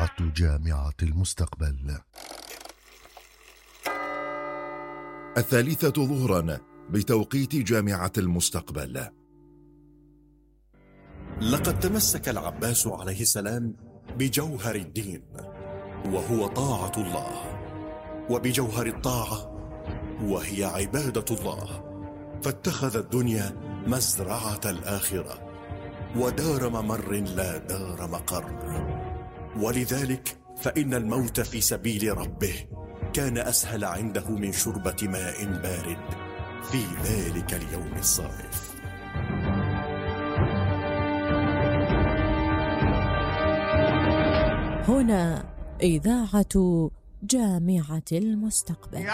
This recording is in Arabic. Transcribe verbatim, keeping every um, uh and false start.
إذاعة جامعة المستقبل. الثالثة ظهرا بتوقيت جامعة المستقبل. لقد تمسك العباس عليه السلام بجوهر الدين، وهو طاعة الله، وبجوهر الطاعة، وهي عبادة الله، فاتخذ الدنيا مزرعة الآخرة ودار ممر لا دار مقر. ولذلك فإن الموت في سبيل ربه كان أسهل عنده من شربة ماء بارد في ذلك اليوم الصارف. هنا إذاعة جامعة المستقبل.